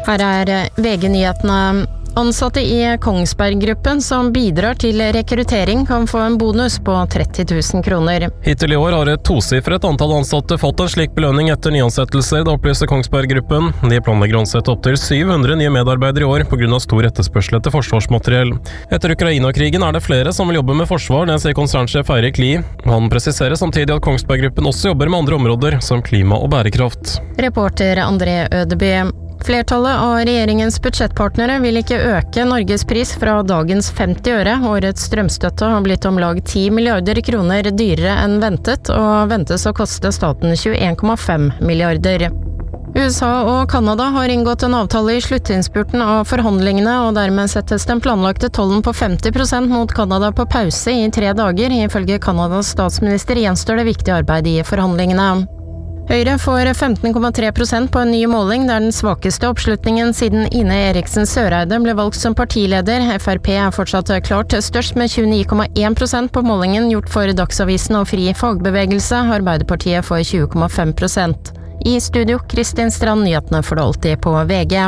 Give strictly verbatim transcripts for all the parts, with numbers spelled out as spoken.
Her er V G-nyhetene. Ansatte i Kongsberg-gruppen som bidrar til rekruttering kan få en bonus på tretti tusen kroner. Hittil i år har et tosifret antall ansatte fått en slik belønning etter nyansettelser, det opplyser Kongsberg-gruppen. De planlegger å ansette opp til syv hundre nye medarbeidere i år på grunn av stor etterspørsel etter forsvarsmateriell. Etter Ukraina-krigen er det flere som vil jobbe med forsvar, det sier konsernsjef Eirik Lie. Han presiserer samtidig at Kongsberg-gruppen også jobber med andre områder, som klima og bærekraft. Reporter André Ødeby. Flertallet av regjeringens budsjettpartnere vil ikke øke Norges pris fra dagens femti øre. Årets strømstøtte har blitt om lag ti milliarder kroner dyrere enn ventet, og ventes å koste staten tjueen komma fem milliarder. U S A og Kanada har inngått en avtale i sluttinnspurten av forhandlingene, og dermed settes den planlagte tollen på femti prosent mot Kanada på pause i tre dager. Ifølge Kanadas statsminister gjenstår det viktig arbeid i forhandlingene. Høyre får femten komma tre prosent på en ny måling. Det er den svakeste oppslutningen siden Ine Eriksen Søreide ble valgt som partileder. F R P er fortsatt klart størst med tjueni komma én prosent på målingen gjort for Dagsavisen og Fri Fagbevegelse. Arbeiderpartiet får tjue komma fem prosent. I studio, Kristin Strand, nyhetene får du alltid på V G.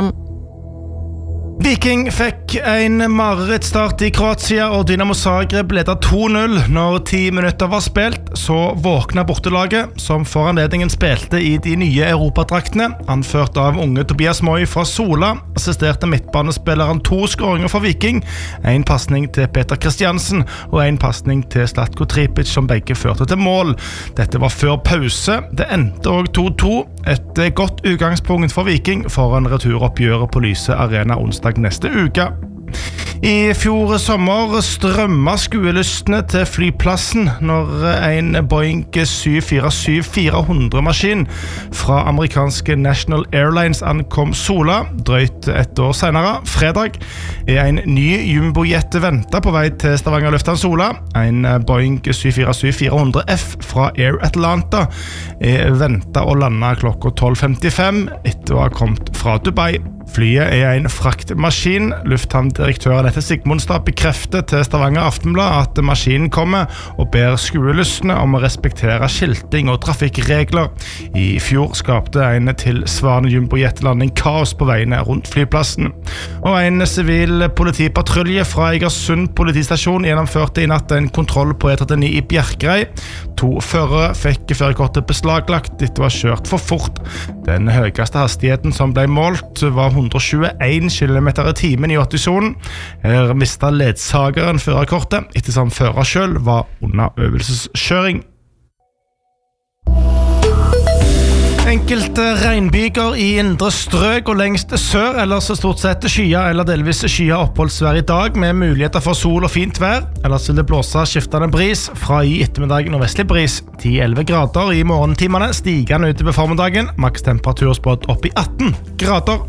Viking fikk en marerittstart i Kroatia, og Dinamo Zagreb ledet to null. Når ti minutter var spilt, så våkna bortelaget, som for anledningen spilte i de nye europadraktene. Anført av unge Tobias Moi fra Sola, assisterte midtbanespilleren to skåringer for Viking. En passning til Peter Kristiansen, og en passning til Zlatko Tripic, som begge førte til mål. Dette var før pause. Det endte også to to. Et godt utgangspunkt for Viking foran returoppgjøret på Lyse Arena onsdag neste uke. I fjor sommer strømmet skuelystene til flyplassen når en Boeing syv fire syv fire hundre maskin fra amerikanske National Airlines ankom Sola. Drøyt et år senere, fredag, er en ny jumbojet ventet på vei til Stavanger Lufthavn Sola. En Boeing syv fire syv fire hundre F fra Air Atlanta er ventet å lande klokka tolv femtifem etter å ha kommet fra Dubai. Flyet er en fraktmaskin. Lufthavndirektøren etter Sigmundstad bekrefter til Stavanger Aftenblad at maskinen kommer og ber skuelystne om å respektere skilting og trafikkregler. I fjor skapte en tilsvarende jumbojetlanding kaos på veiene rundt flyplassen. Og en sivil politipatrulje fra Egersund politistasjon gjennomførte i natt en kontroll på E trettini i Bjerkreim. To førere fikk førerkortet beslaglagt etter å ha kjørt for fort. Den høyeste hastigheten som ble målt var hundre og tjueen kilometer i timen i åtti-sonen. Her mistet ledsageren førerkortet, ettersom fører selv var under øvelseskjøring. Enkelte regnbyger i indre strøk og lengst sør, ellers stort sett skya eller delvis skya oppholdsvær i dag, med muligheter for sol og fint vær. Ellers vil det blåse skiftende bris fra i ettermiddag nordvestlig bris. ti til elleve grader i morgentimene, stigende utover formiddagen, maks temperatur spådd opp i atten grader.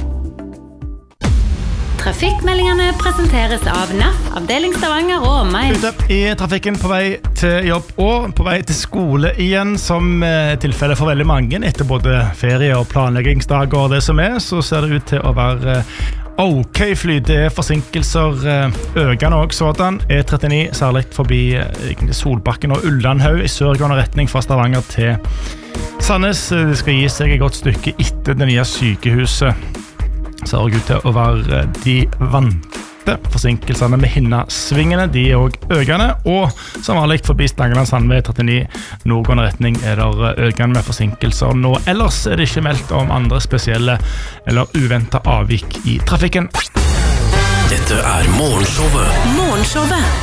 Trafikkmeldingene presenteres av N A F, avdeling Stavanger og omegn. Ute i trafikken på vei til jobb og på vei til skole igjen, som er tilfelle for veldig mange. Etter både ferie- og planleggingsdager og det som er, så ser det ut til å være ok fly. Det er forsinkelser økende også sådan. E trettini, særlig forbi Solbakken og Ullandhaug i sørgående retning fra Stavanger til Sandnes. Det skal gi seg et godt stykke etter det nye sykehuset. Ser ut til å være de vante forsinkelsene med Hinna-svingene. De er også økende, og som vanlig forbi Stangeland Sandve trettini nordgående retning er det økende med forsinkelser. Nå ellers er det ikke meldt om andre spesielle eller uventet avvik i trafikken. Dette er Morgenshowet. Morgenshowet.